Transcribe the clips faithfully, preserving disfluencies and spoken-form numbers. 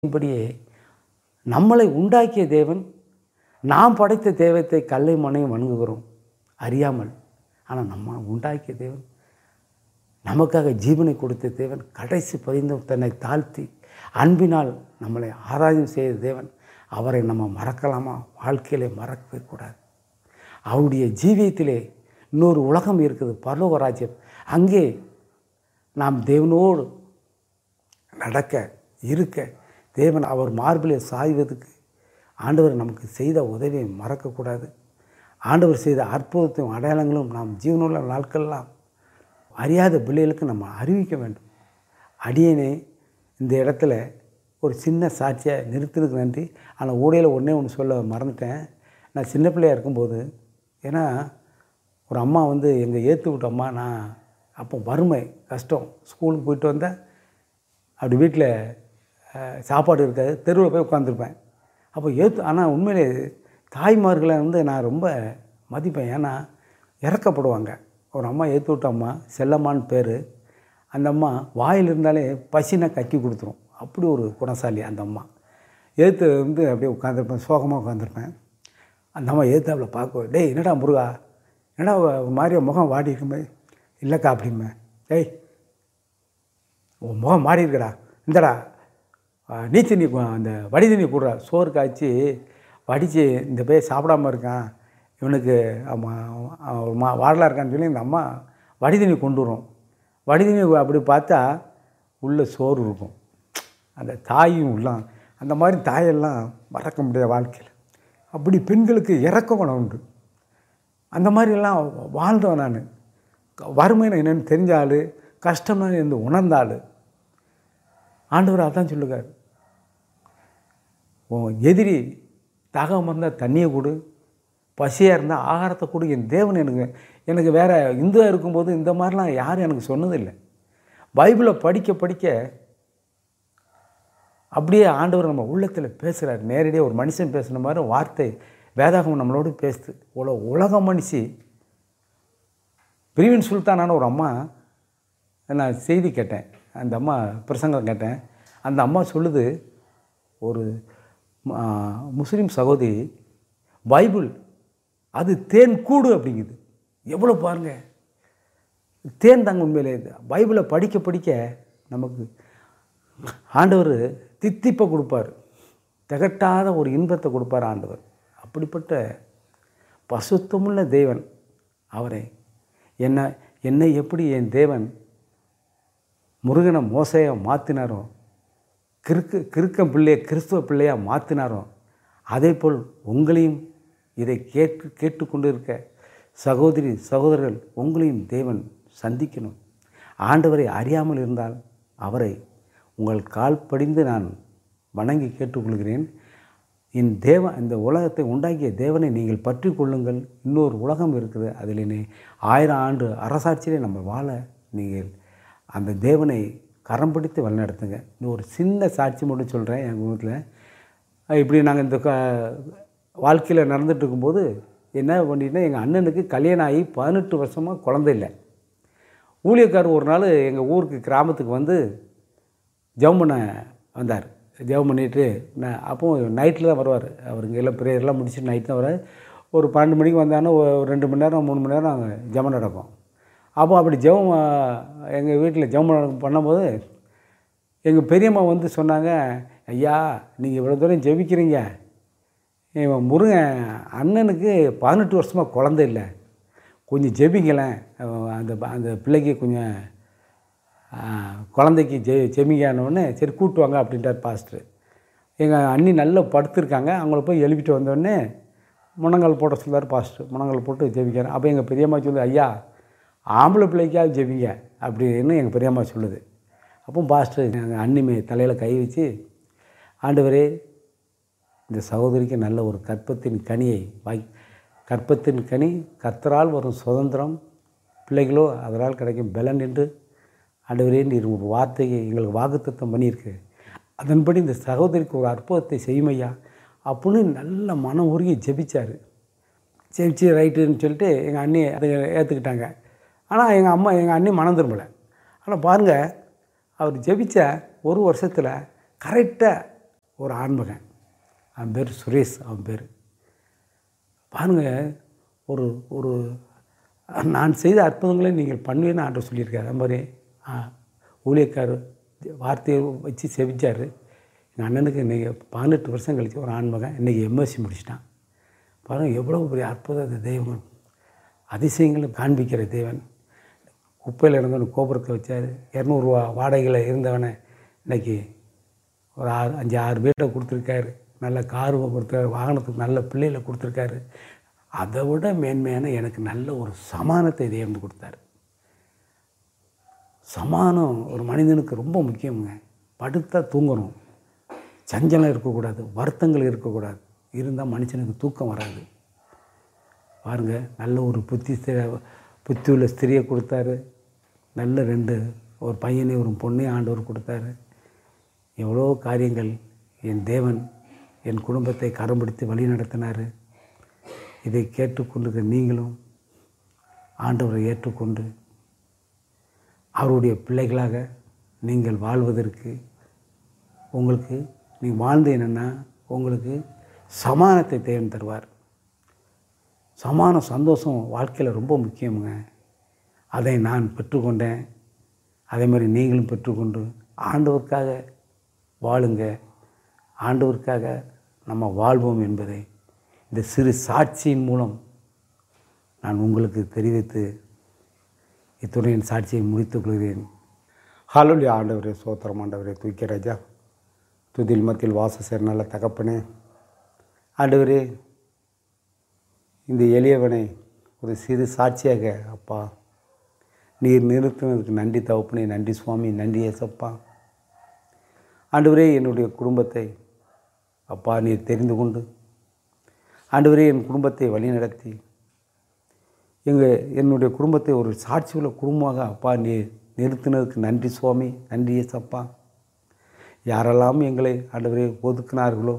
படியே நம்மளை உண்டாக்கிய தேவன், நாம் படைத்த தெய்வத்தை கல்லை மண்ணையும் வணங்குகிறோம் அறியாமல். ஆனால் நம்ம உண்டாக்கிய தேவன், நமக்காக ஜீவனை கொடுத்த தேவன், கடைசி பதிந்தும் தன்னை தாழ்த்தி அன்பினால் நம்மளை ஆராதனை செய்த தேவன், அவரை நம்ம மறக்கலாமா? வாழ்க்கையிலே மறக்கவே கூடாது. அவருடைய ஜீவியத்திலே இன்னொரு உலகம் இருக்குது, பரலோக ராஜ்யம். அங்கே நாம் தேவனோடு நடக்க இருக்க தேவன் அவர் மார்பிலே சாய்வதுக்கு ஆண்டவர் நமக்கு செய்த உதவியை மறக்கக்கூடாது. ஆண்டவர் செய்த அற்புதத்தையும் அடையாளங்களும் நாம் ஜீவனுள்ள நாட்கள்லாம் அறியாத பிள்ளைகளுக்கு நம்ம அறிவிக்க வேண்டும். அடியேனே இந்த இடத்துல ஒரு சின்ன சாட்சியை நிறுத்தினதுக்கு நன்றி. ஆனால் ஊடையில் ஒன்றே ஒன்று சொல்ல மறந்துட்டேன். நான் சின்ன பிள்ளையாக இருக்கும்போது, ஏன்னா ஒரு அம்மா வந்து எங்கள் ஏற்று விட்ட அம்மா, நான் அப்போ வறுமை கஷ்டம், ஸ்கூலுக்கு போயிட்டு வந்தேன், அப்படி வீட்டில் சாப்பாடு இருக்காது, தெருவில் போய் உட்காந்துருப்பேன். அப்போ ஏற்று ஆனால் உண்மையிலே தாய்மார்களை வந்து நான் ரொம்ப மதிப்பேன். ஏன்னா இறக்கப்படுவாங்க. ஒரு அம்மா ஏற்று விட்ட அம்மா, செல்லம்மான்னு பேர். அந்த அம்மா வாயில் இருந்தாலே பசினா கக்கி கொடுத்துரும், அப்படி ஒரு குணசாலி அந்த அம்மா. ஏற்று வந்து அப்படியே உட்காந்துருப்பேன், சோகமாக உட்காந்துருப்பேன். அந்த அம்மா ஏற்றாப்பில் பார்க்க, டேய் என்னடா முருகா, என்னடா ஒரு மாதிரியா முகம் வாடி இருக்குமே. இல்லைக்கா அப்படிமே. டேய் உன் முகம் மாறி இருக்கடா, இந்தடா நீ தண்ணி அந்த வடி தண்ணி கூடுறா, சோறு காய்ச்சி வடித்து இந்த பேர் சாப்பிடாமல் இருக்கான், இவனுக்கு மா வாடலாக இருக்கான்னு சொல்லி இந்த அம்மா வடி தண்ணி கொண்டு வரும். வடி தண்ணி அப்படி பார்த்தா உள்ளே சோறு இருக்கும். அந்த தாயும் உள்ளாம் அந்த மாதிரி தாயெல்லாம் மறக்க முடியாது வாழ்க்கையில். அப்படி பெண்களுக்கு இறக்க குணம் உண்டு. அந்த மாதிரியெல்லாம் வாழ்ந்தவன் நான். வறுமைன்னு என்னென்னு தெரிஞ்ச ஆள், கஷ்டம்னா இருந்து உணர்ந்த ஆள். ஆண்டவர் அதான் சொல்லுவார், உன் எதிரி தாகம் இருந்தால் தண்ணியை கொடு, பசியாக இருந்தால் ஆகாரத்தை கொடு. என் தேவன் எனக்கு எனக்கு வேறு இந்துவாக இருக்கும்போது இந்த மாதிரிலாம் யாரும் எனக்கு சொன்னதில்லை. பைபிளை படிக்க படிக்க அப்படியே ஆண்டவர் நம்ம உள்ளத்தில் பேசுகிறார். நேரடியாக ஒரு மனுஷன் பேசுன மாதிரி வார்த்தை வேதாகமம் நம்மளோடு பேசுது. உல உலக மனுஷி பிரிவின் சுல்தானான ஒரு அம்மா, நான் செய்தி கேட்டேன், அந்த அம்மா பிரசங்கம் கேட்டேன். அந்த அம்மா சொல்லுது, ஒரு முஸ்லீம் சகோதரி பைபிள் அது தேன் கூடு அப்படிங்குது. எவ்வளோ பாருங்கள், தேன் தாங்க உண்மையிலே. பைபிளை படிக்க படிக்க நமக்கு ஆண்டவர் தித்திப்பை கொடுப்பார், திகட்டாத ஒரு இன்பத்தை கொடுப்பார் ஆண்டவர். அப்படிப்பட்ட பசுத்தமுள்ள தேவன் அவரை என்ன என்னை எப்படி என் தேவன் முருகனை மோசையை மாற்றினாரோ, கிறுக்கு கிறுக்கம் பிள்ளையை கிறிஸ்துவ பிள்ளையாக மாற்றினாரோ, அதே போல் உங்களையும் இதை கேட்டு கேட்டுக்கொண்டு இருக்க சகோதரி சகோதரர்கள் உங்களையும் தேவன் சந்திக்கணும். ஆண்டவரை அறியாமல் இருந்தால் அவரை உங்கள் கால் படிந்து நான் வணங்கி கேட்டுக்கொள்கிறேன். என் தேவன், இந்த உலகத்தை உண்டாக்கிய தேவனை நீங்கள் பற்றி கொள்ளுங்கள். இன்னொரு உலகம் இருக்குது, அதில் நீ ஆயிரம் ஆண்டு அரசாட்சியிலே நம்ம வாழ நீங்கள் அந்த தேவனை கரம் பிடித்து வழிநடத்துங்க. இன்னும் ஒரு சின்ன சாட்சி மட்டும் சொல்கிறேன். எங்கள் வீட்டில் இப்படி நாங்கள் இந்த க வாழ்க்கையில் நடந்துகிட்டு இருக்கும்போது என்ன பண்ணிட்டேன்னா, எங்கள் அண்ணனுக்கு கல்யாணம் ஆகி பதினெட்டு வருஷமாக குழந்தை இல்லை. ஊழியக்காரர் ஒரு நாள் எங்கள் ஊருக்கு கிராமத்துக்கு வந்து ஜெபம் பண்ண வந்தார். ஜெபம் பண்ணிவிட்டு நான் அப்போது நைட்டில் தான் வருவார். அவருக்கு எல்லாம் ப்ரேயர்லாம் முடிச்சுட்டு நைட் தான் வர. ஒரு பன்னெண்டு மணிக்கு வந்தாங்கன்னா ஒரு ரெண்டு மணி நேரம் மூணு மணி நேரம் அங்கே ஜெபம் நடக்கும். அப்போ அப்படி ஜெபம் எங்கள் வீட்டில் ஜெபம் பண்ணும்போது எங்கள் பெரியம்மா வந்து சொன்னாங்க, ஐயா நீங்கள் இவ்வளோ தூரம் ஜெபிக்கிறீங்க, இவன் முருகன் அண்ணனுக்கு பதினெட்டு வருஷமாக குழந்தை இல்லை, கொஞ்சம் ஜெபிங்களேன், அந்த அந்த பிள்ளைக்கு கொஞ்சம் குழந்தைக்கு ஜெ ஜெமிக்கானோடனே சரி கூட்டுவாங்க அப்படின்ட்டார் பாஸ்டர். எங்கள் அண்ணி நல்லா படுத்துருக்காங்க, அவங்கள போய் எழுப்பிட்டு வந்தோடனே முனங்கால் போட சொல்லுவார் பாஸ்டர். முனங்கால் போட்டு ஜெபிக்கிறேன். அப்போ எங்கள் பெரியம்மா சொல்லுது, ஐயா ஆம்பளை பிள்ளைக்காக ஜெபிங்க அப்படின்னு எங்கள் பெரியம்மா சொல்லுது. அப்போ பாஸ்டர் எங்கள் அண்ணிமே தலையில் கை வச்சு, ஆண்டவரே இந்த சகோதரிக்கு நல்ல ஒரு கற்பத்தின் கனியை வாய், கற்பத்தின் கனி கர்த்தரால் வரும் சுதந்திரம், பிள்ளைகளோ அதனால் கிடைக்கும் பலன் என்று ஆண்டவரே நீர் ஒரு வார்த்தையை எங்களுக்கு வாக்குத்தத்தம் பண்ணியிருக்கு, அதன்படி இந்த சகோதரிக்கு ஒரு அற்புதத்தை செய்யுமையா அப்படின்னு நல்ல மனம் உருகி ஜெபிச்சார். ஜெபிச்சு ரைட்டுன்னு சொல்லிட்டு எங்கள் அண்ணி அதை ஏற்றுக்கிட்டாங்க. ஆனால் எங்கள் அம்மா எங்கள் அண்ணி மனம் திரும்பலை. ஆனால் பாருங்கள், அவர் ஜெபித்த ஒரு வருஷத்தில் கரெக்டாக ஒரு ஆண்மகன், அவன் பேர் சுரேஷ். அவன் பேர் பாருங்கள், ஒரு ஒரு நான் செய்த அற்புதங்களை நீங்கள் பண்ணுவேன்னு ஆண்டவர் சொல்லியிருக்காரு. அது மாதிரி ஊழியக்காரர் வார்த்தையை வச்சு செவிச்சார். எங்கள் அண்ணனுக்கு இன்றைக்கி பதினெட்டு வருஷம் கழித்து ஒரு ஆண்மகன் இன்றைக்கி எம்எஸ்சி முடிச்சிட்டான். பாருங்கள் எவ்வளோ பெரிய அற்புத தெய்வம், அதிசயங்களும் காண்பிக்கிற தேவன். குப்பையில் இருந்தவன் கோபுரத்தை வச்சார். இரநூறுவா வாடகையில் இருந்தவனை இன்றைக்கி ஒரு ஆறு அஞ்சு ஆறு பேர்கிட்ட கொடுத்துருக்காரு. நல்ல காரு கொடுத்தாரு, வாகனத்துக்கு நல்ல பிள்ளைகளை கொடுத்துருக்காரு. அதை விட மேன்மையான எனக்கு நல்ல ஒரு சமானத்தை தேவன் கொடுத்தாரு. சமானம் ஒரு மனிதனுக்கு ரொம்ப முக்கியங்க. படுத்தா தூங்கணும், சஞ்சலம் இருக்கக்கூடாது, வருத்தங்கள் இருக்கக்கூடாது. இருந்தால் மனுஷனுக்கு தூக்கம் வராது. பாருங்கள், நல்ல ஒரு புத்தி புத்தி உள்ள ஸ்திரியை கொடுத்தாரு. நல்ல ரெண்டு ஒரு பையனை ஒரு பொண்ணையும் ஆண்டவர் கொடுத்தாரு. எவ்வளோ காரியங்கள் என் தேவன் என் குடும்பத்தை கரம் பிடித்து வழி நடத்தினார். இதை கேட்டுக்கொண்டு நீங்களும் ஆண்டவரை ஏற்றுக்கொண்டு அவருடைய பிள்ளைகளாக நீங்கள் வாழ்வதற்கு உங்களுக்கு நீங்கள் வாழ்ந்து என்னென்னா உங்களுக்கு சமானத்தை தேவன் தருவார். சமான சந்தோஷம் வாழ்க்கையில் ரொம்ப முக்கியமுங்க. அதை நான் பெற்றுக்கொண்டேன். அதே மாதிரி நீங்களும் பெற்றுக்கொண்டு ஆண்டவருக்காக வாழுங்க. ஆண்டவருக்காக நம்ம வாழ்வோம் என்பதை இந்த சிறு சாட்சியின் மூலம் நான் உங்களுக்கு தெரிவித்து இத்துறையின் சாட்சியை முடித்துக் கொள்கிறேன். ஹல்லேலூயா. ஆண்டவரே சோத்திரம். ஆண்டவரே தூக்கிய ராஜா, துதில் மத்தியில் வாச சேர் நல்ல தகப்பனே, ஆண்டவரே இந்த எளியவனை ஒரு சிறு சாட்சியாக அப்பா நீர் நிறுத்தினதுக்கு நன்றி தகப்பனே. நன்றி சுவாமி, நன்றி ஏசப்பா. ஆண்டவரே என்னுடைய குடும்பத்தை அப்பா நீர் தெரிந்து கொண்டு ஆண்டவரே என் குடும்பத்தை வழிநடத்தி எங்கள் என்னுடைய குடும்பத்தை ஒரு சாட்சி உள்ள குடும்பமாக அப்பா நீர் நிறுத்தினதுக்கு நன்றி சுவாமி, நன்றி ஏசப்பா. யாரெல்லாம் எங்களை ஆண்டவரே ஒதுக்கினார்களோ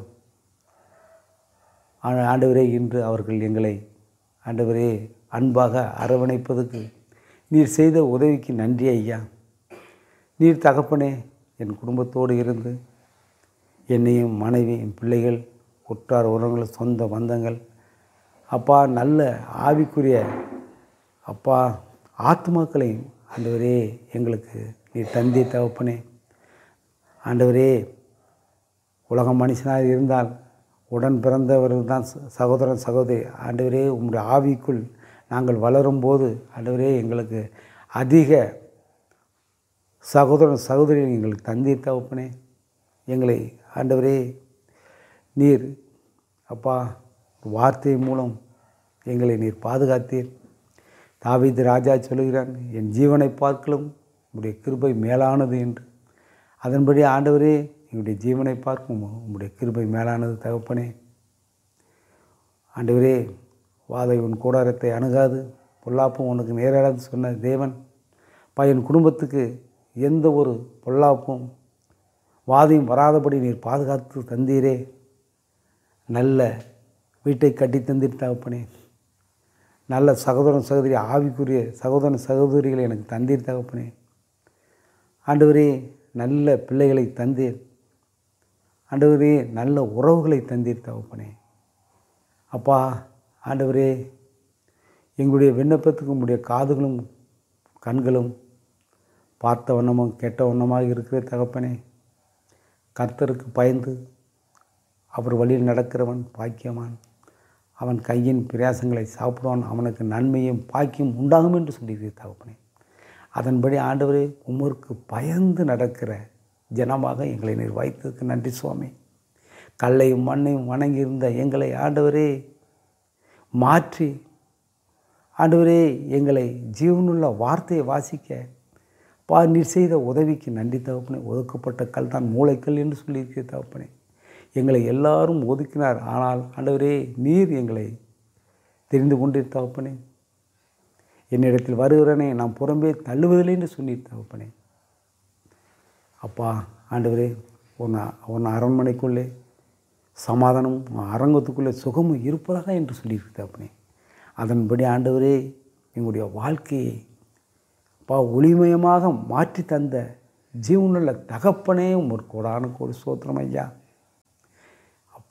ஆண்டவரே இன்று அவர்கள் எங்களை ஆண்டவரே அன்பாக அரவணைப்பதற்கு நீர் செய்த உதவிக்கு நன்றி ஐயா. நீர் தகப்பனே என் குடும்பத்தோடு இருந்து என்னையும் மனைவி, என் பிள்ளைகள், உற்றார் உறவுகள், சொந்த பந்தங்கள் அப்பா நல்ல ஆவிக்குரிய அப்பா ஆத்மாக்களையும் ஆண்டவரே எங்களுக்கு நீர் தந்தை தகப்பனே. ஆண்டவரே உலக மனுஷனாக இருந்தால் உடன் பிறந்தவர்கள் தான் சகோதரன் சகோதரி. ஆண்டவரே உம்முடைய ஆவிக்குள் நாங்கள் வளரும்போது ஆண்டவரே எங்களுக்கு அதிக சகோதரன் சகோதரிகள் எங்களுக்கு தந்தீர் தகப்பனே. எங்களை ஆண்டவரே நீர் அப்பா வார்த்தை மூலம் எங்களை நீர் பாதுகாத்தீர். தாவீது ராஜா சொல்லுகிறான், என் ஜீவனை பார்க்கலும் உம்முடைய கிருபை மேலானது என்று. அதன்படி ஆண்டவரே எங்களுடைய ஜீவனை பார்க்கும் உம்முடைய கிருபை மேலானது தகப்பனே. ஆண்டவரே வாதை உன் கூடாரத்தை அணுகாது, பொல்லாப்பும் உனக்கு நேராது சொன்ன தேவன் பா என் குடும்பத்துக்கு எந்த ஒரு பொல்லாப்பும் வாதையும் வராதபடி நீர் பாதுகாத்து தந்தீரே. நல்ல வீட்டை கட்டி தந்தீர் தகப்பனே. நல்ல சகோதரன் சகோதரி ஆவிக்குரிய சகோதரன் சகோதரிகளை எனக்கு தந்தீர் தகப்பனே. ஆண்டவரே நல்ல பிள்ளைகளை தந்தீர். ஆண்டவரே நல்ல உறவுகளை தந்தீர் தகப்பனே. அப்பா ஆண்டவரே எங்களுடைய விண்ணப்பத்துக்கு உங்களுடைய காதுகளும் கண்களும் பார்த்த வண்ணமும் கேட்ட வண்ணமாக இருக்கிற தகப்பனே. கர்த்தருக்கு பயந்து அவர் வழியில் நடக்கிறவன் பாக்கியவான். அவன் கையின் பிரயாசங்களை சாப்பிடுவான், அவனுக்கு நன்மையும் பாக்கியம் உண்டாகும் என்று சொல்லியிருக்கிற தகப்பனே. அதன்படி ஆண்டவரே உமருக்கு பயந்து நடக்கிற ஜனமாக எங்களை நீர் வைத்ததுக்கு நன்றி சுவாமி. கல்லையும் மண்ணையும் வணங்கியிருந்த எங்களை ஆண்டவரே மாற்றி ஆண்டவரே எங்களை ஜீவனுள்ள வார்த்தையை வாசிக்க பா நீர் செய்த உதவிக்கு நன்றி தகப்பனே. ஒதுக்கப்பட்ட கல் தான் மூளைக்கல் என்று சொல்லியிருக்கிற தகப்பனே. எங்களை எல்லாரும் ஒதுக்கினார், ஆனால் ஆண்டவரே நீர் எங்களை தெரிந்து கொண்டீர் தகப்பனே. என்னிடத்தில் வருகிறனே நான் புறம்பே தள்ளுவதில்லை என்று சொன்னீர் தகப்பனே. அப்பா ஆண்டவரே உன் உன் அரண்மனைக்குள்ளே சமாதானமும் அரங்கத்துக்குள்ளே சுகமும் இருப்பதாக என்று சொல்லியிருக்கு தகப்பனே. அதன்படி ஆண்டவரே எங்களுடைய வாழ்க்கையை அப்பா ஒளிமயமாக மாற்றி தந்த ஜீவனுள்ள தகப்பனே ஒரு கோடான கோடி சோத்திரம் ஐயா.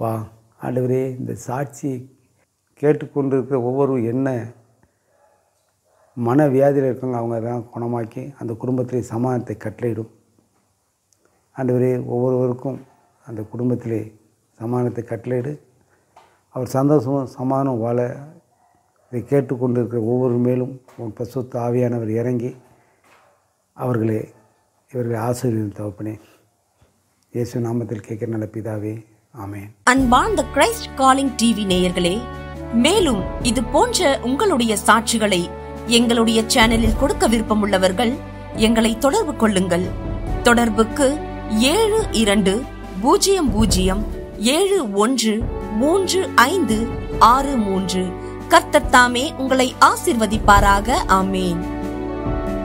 அப்பா ஆண்டவரே, இந்த சாட்சியை கேட்டுக்கொண்டிருக்கிற ஒவ்வொரு என்ன மனவியாதியில் இருக்காங்க அவங்க தான் குணமாக்கி அந்த குடும்பத்திலே சமாதானத்தை கட்டளையிடும். ஆண்டவரே, ஒவ்வொருவருக்கும் அந்த குடும்பத்திலே சமாதானத்தை கட்டளையிடு. அவர் சந்தோஷமும் சமாதானம் வாழ இதை கேட்டுக்கொண்டிருக்கிற ஒவ்வொரு மேலும் உன் பரிசுத்த ஆவியானவர் இறங்கி அவர்களே இவர்களை ஆசீர்வதியும் தகப்பனே. இயேசு நாமத்தில் கேட்கிற நல்ல பிதாவே, ஆமென். அன்பார்ந்த கிரைஸ்ட் காலிங் டிவி நேயர்களே, மேலும் இது போன்ற உங்களுடைய சாட்சிகளை எங்களுடைய சேனலில் கொடுக்க விருப்பமுள்ளவர்கள் எங்களை தொடர்பு கொள்ளுங்கள். தொடர்புக்கு ஏழு இரண்டு பூஜ்ஜியம் பூஜ்ஜியம் ஏழு ஒன்று மூன்று ஐந்து ஆறு மூன்று. கர்த்தர் தாமே உங்களை ஆசீர்வதிப்பாராக. ஆமேன்.